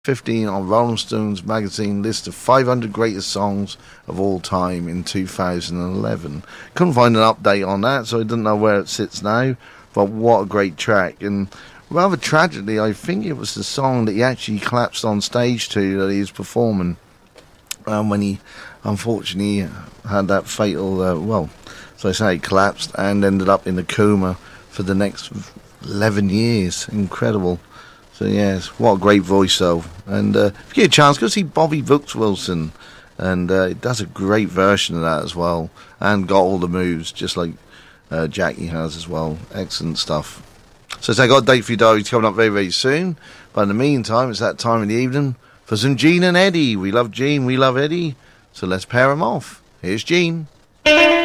15 on Rolling Stones magazine list of 500 greatest songs of all time in 2011. Couldn't find an update on that, so I don't know where it sits now, but what a great track. And rather tragically, I think it was the song that he actually collapsed on stage to that he was performing when he unfortunately had that fatal, as I say, collapsed and ended up in a coma for the next 11 years. Incredible. So yes, what a great voice though. And if you get a chance, go see Bobby Brooks Wilson, and it does a great version of that as well, and got all the moves just like Jackie has as well. Excellent stuff. So I got a date for you, diary coming up very, very soon. But in the meantime, it's that time of the evening for some Gene and Eddie. We love Gene, we love Eddie, so let's pair them off. Here's Gene.